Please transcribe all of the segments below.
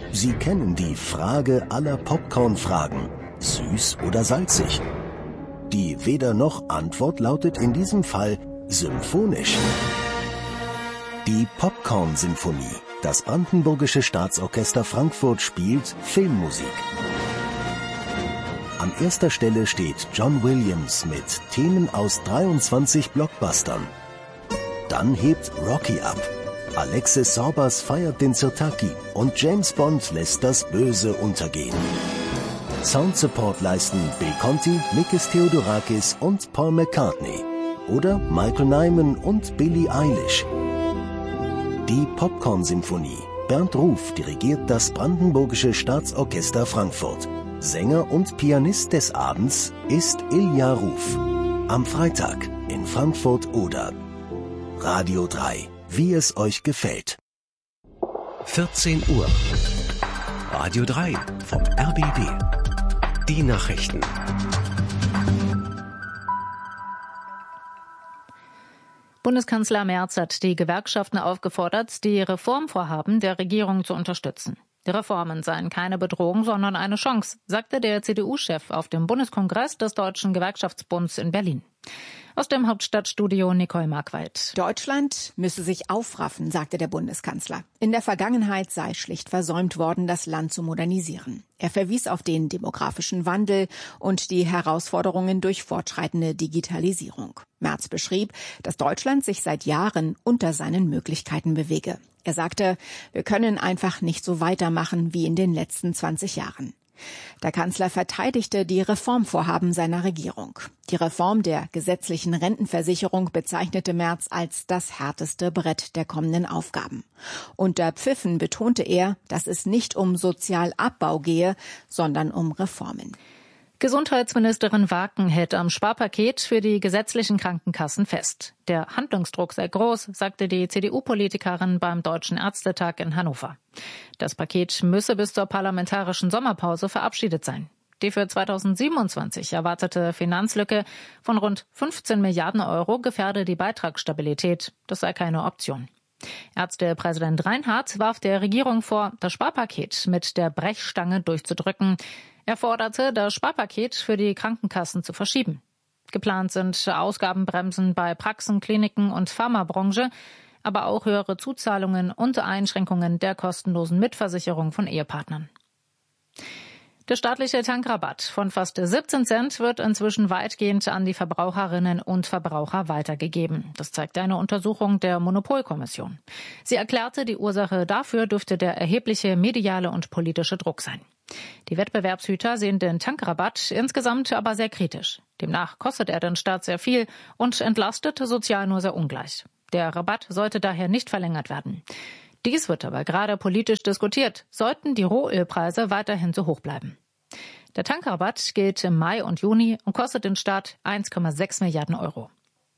Sie kennen die Frage aller Popcorn-Fragen: süß oder salzig? Die Weder-noch-Antwort lautet in diesem Fall symphonisch. Die Popcorn-Sinfonie. Das Brandenburgische Staatsorchester Frankfurt spielt Filmmusik. An erster Stelle steht John Williams mit Themen aus 23 Blockbustern. Dann hebt Rocky ab. Alexis Sorbas feiert den Sirtaki und James Bond lässt das Böse untergehen. Soundsupport leisten Bill Conti, Mikis Theodorakis und Paul McCartney. Oder Michael Nyman und Billie Eilish. Die Popcorn-Sinfonie. Bernd Ruf dirigiert das Brandenburgische Staatsorchester Frankfurt. Sänger und Pianist des Abends ist Ilja Ruf. Am Freitag in Frankfurt-Oder. Radio 3, wie es euch gefällt. 14 Uhr. Radio 3 vom RBB. Die Nachrichten. Bundeskanzler Merz hat die Gewerkschaften aufgefordert, die Reformvorhaben der Regierung zu unterstützen. Die Reformen seien keine Bedrohung, sondern eine Chance, sagte der CDU-Chef auf dem Bundeskongress des Deutschen Gewerkschaftsbunds in Berlin. Aus dem Hauptstadtstudio Nicole Markwald. Deutschland müsse sich aufraffen, sagte der Bundeskanzler. In der Vergangenheit sei schlicht versäumt worden, das Land zu modernisieren. Er verwies auf den demografischen Wandel und die Herausforderungen durch fortschreitende Digitalisierung. Merz beschrieb, dass Deutschland sich seit Jahren unter seinen Möglichkeiten bewege. Er sagte, wir können einfach nicht so weitermachen wie in den letzten 20 Jahren. Der Kanzler verteidigte die Reformvorhaben seiner Regierung. Die Reform der gesetzlichen Rentenversicherung bezeichnete Merz als das härteste Brett der kommenden Aufgaben. Unter Pfiffen betonte er, dass es nicht um Sozialabbau gehe, sondern um Reformen. Gesundheitsministerin Waken hält am Sparpaket für die gesetzlichen Krankenkassen fest. Der Handlungsdruck sei groß, sagte die CDU-Politikerin beim Deutschen Ärztetag in Hannover. Das Paket müsse bis zur parlamentarischen Sommerpause verabschiedet sein. Die für 2027 erwartete Finanzlücke von rund 15 Milliarden Euro gefährde die Beitragsstabilität. Das sei keine Option. Ärztepräsident Reinhardt warf der Regierung vor, das Sparpaket mit der Brechstange durchzudrücken. Er forderte, das Sparpaket für die Krankenkassen zu verschieben. Geplant sind Ausgabenbremsen bei Praxen, Kliniken und Pharmabranche, aber auch höhere Zuzahlungen und Einschränkungen der kostenlosen Mitversicherung von Ehepartnern. Der staatliche Tankrabatt von fast 17 Cent wird inzwischen weitgehend an die Verbraucherinnen und Verbraucher weitergegeben. Das zeigt eine Untersuchung der Monopolkommission. Sie erklärte, die Ursache dafür dürfte der erhebliche mediale und politische Druck sein. Die Wettbewerbshüter sehen den Tankrabatt insgesamt aber sehr kritisch. Demnach kostet er den Staat sehr viel und entlastet sozial nur sehr ungleich. Der Rabatt sollte daher nicht verlängert werden. Dies wird aber gerade politisch diskutiert, sollten die Rohölpreise weiterhin so hoch bleiben. Der Tankrabatt gilt im Mai und Juni und kostet den Staat 1,6 Milliarden Euro.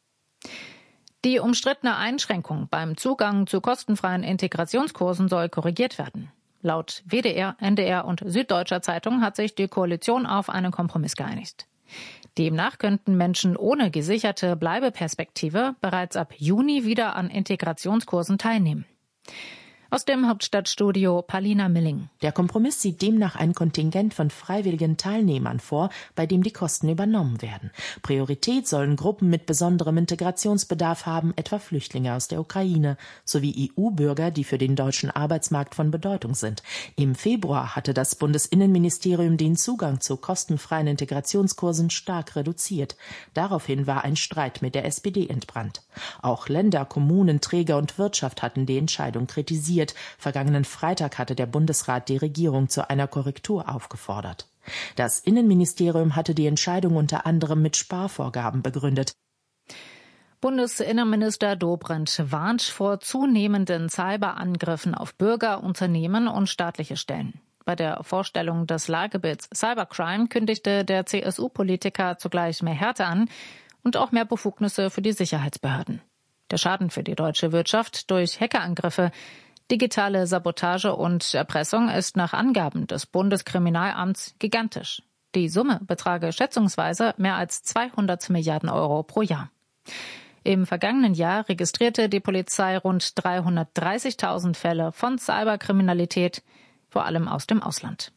Die umstrittene Einschränkung beim Zugang zu kostenfreien Integrationskursen soll korrigiert werden. Laut WDR, NDR und Süddeutscher Zeitung hat sich die Koalition auf einen Kompromiss geeinigt. Demnach könnten Menschen ohne gesicherte Bleibeperspektive bereits ab Juni wieder an Integrationskursen teilnehmen. Aus dem Hauptstadtstudio Palina Milling. Der Kompromiss sieht demnach ein Kontingent von freiwilligen Teilnehmern vor, bei dem die Kosten übernommen werden. Priorität sollen Gruppen mit besonderem Integrationsbedarf haben, etwa Flüchtlinge aus der Ukraine, sowie EU-Bürger, die für den deutschen Arbeitsmarkt von Bedeutung sind. Im Februar hatte das Bundesinnenministerium den Zugang zu kostenfreien Integrationskursen stark reduziert. Daraufhin war ein Streit mit der SPD entbrannt. Auch Länder, Kommunen, Träger und Wirtschaft hatten die Entscheidung kritisiert. Vergangenen Freitag hatte der Bundesrat die Regierung zu einer Korrektur aufgefordert. Das Innenministerium hatte die Entscheidung unter anderem mit Sparvorgaben begründet. Bundesinnenminister Dobrindt warnt vor zunehmenden Cyberangriffen auf Bürger, Unternehmen und staatliche Stellen. Bei der Vorstellung des Lagebilds Cybercrime kündigte der CSU-Politiker zugleich mehr Härte an und auch mehr Befugnisse für die Sicherheitsbehörden. Der Schaden für die deutsche Wirtschaft durch Hackerangriffe, digitale Sabotage und Erpressung ist nach Angaben des Bundeskriminalamts gigantisch. Die Summe betrage schätzungsweise mehr als 200 Milliarden Euro pro Jahr. Im vergangenen Jahr registrierte die Polizei rund 330.000 Fälle von Cyberkriminalität. vor allem aus dem Ausland.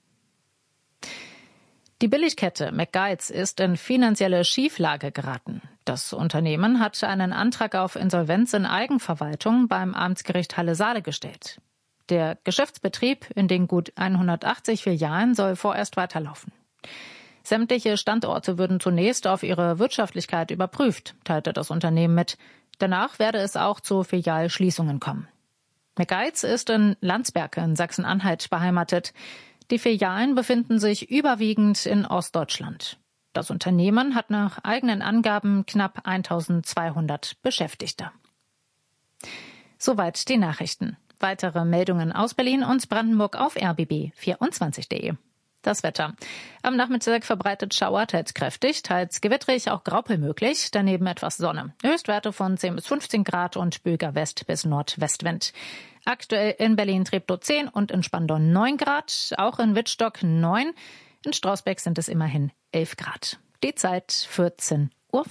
Die Billigkette McGuides ist in finanzielle Schieflage geraten. Das Unternehmen hat einen Antrag auf Insolvenz in Eigenverwaltung beim Amtsgericht Halle-Saale gestellt. Der Geschäftsbetrieb in den gut 180 Filialen soll vorerst weiterlaufen. Sämtliche Standorte würden zunächst auf ihre Wirtschaftlichkeit überprüft, teilte das Unternehmen mit. Danach werde es auch zu Filialschließungen kommen. McGuides ist in Landsberg in Sachsen-Anhalt beheimatet. Die Filialen befinden sich überwiegend in Ostdeutschland. Das Unternehmen hat nach eigenen Angaben knapp 1.200 Beschäftigte. Soweit die Nachrichten. Weitere Meldungen aus Berlin und Brandenburg auf rbb24.de. Das Wetter. Am Nachmittag verbreitet Schauer, teils kräftig, teils gewitterig, auch Graupel möglich, daneben etwas Sonne. Höchstwerte von 10 bis 15 Grad und böiger West- bis Nordwestwind. Aktuell in Berlin Treptow 10 und in Spandau 9 Grad, auch in Wittstock 9. In Strausbeck sind es immerhin 11 Grad. Die Zeit 14:05 Uhr.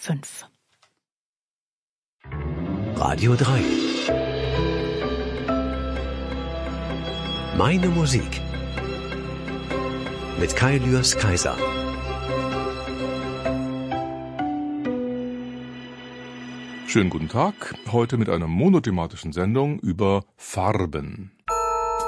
Radio 3. Meine Musik. Mit Kai Lührs Kaiser. Schönen guten Tag, heute mit einer monothematischen Sendung über Farben.